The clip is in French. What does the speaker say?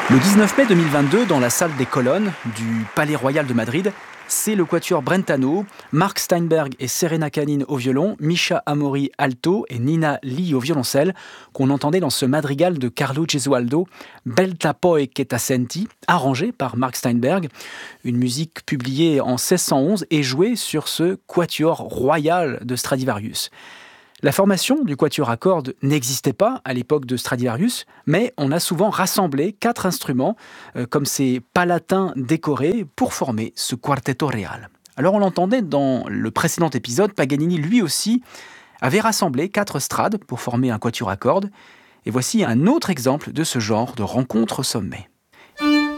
Le 19 mai 2022, dans la salle des colonnes du Palais Royal de Madrid, c'est le quatuor Brentano, Mark Steinberg et Serena Canin au violon, Misha Amori alto et Nina Lee au violoncelle qu'on entendait dans ce madrigal de Carlo Gesualdo, Belta poi che t'assenti, arrangé par Mark Steinberg, une musique publiée en 1611 et jouée sur ce quatuor royal de Stradivarius. La formation du quatuor à cordes n'existait pas à l'époque de Stradivarius, mais on a souvent rassemblé 4 instruments, comme ces palatins décorés, pour former ce quartetto real. Alors on l'entendait dans le précédent épisode, Paganini lui aussi avait rassemblé 4 strades pour former un quatuor à cordes, et voici un autre exemple de ce genre de rencontre au sommet.